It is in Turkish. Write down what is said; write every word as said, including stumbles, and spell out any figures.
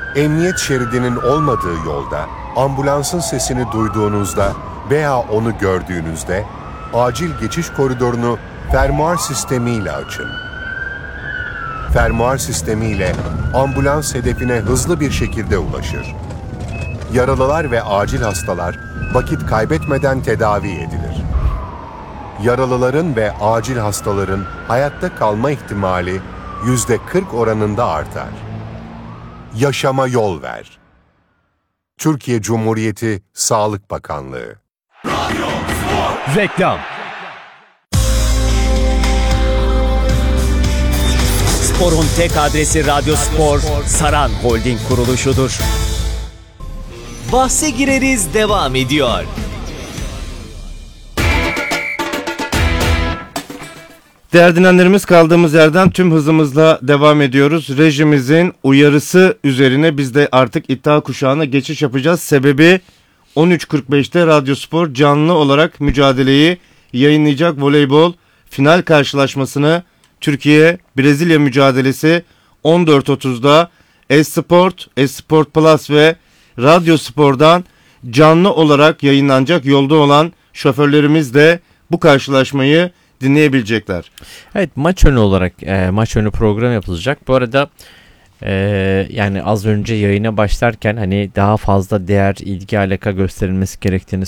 Emniyet şeridinin olmadığı yolda ambulansın sesini duyduğunuzda veya onu gördüğünüzde acil geçiş koridorunu fermuar sistemiyle açın. Fermuar sistemiyle ambulans hedefine hızlı bir şekilde ulaşır. Yaralılar ve acil hastalar vakit kaybetmeden tedavi edilir. Yaralıların ve acil hastaların hayatta kalma ihtimali yüzde kırk oranında artar. Yaşama yol ver. Türkiye Cumhuriyeti Sağlık Bakanlığı. Reklam. Spor'un tek adresi Radyo Spor, Saran Holding kuruluşudur. Bahse gireriz devam ediyor. Değerli dinleyenlerimiz, kaldığımız yerden tüm hızımızla devam ediyoruz. Rejimizin uyarısı üzerine biz de artık iddia kuşağına geçiş yapacağız. Sebebi on üç kırk beşte Radyo Spor canlı olarak mücadeleyi yayınlayacak. Voleybol final karşılaşmasını Türkiye-Brezilya mücadelesi on dört otuzda Esport, Esport Plus ve Radyo Spor'dan canlı olarak yayınlanacak. Yolda olan şoförlerimiz de bu karşılaşmayı dinleyebilecekler. Evet, maç önü olarak e, maç önü program yapılacak. Bu arada e, yani az önce yayına başlarken hani daha fazla değer, ilgi, alaka gösterilmesi gerektiğini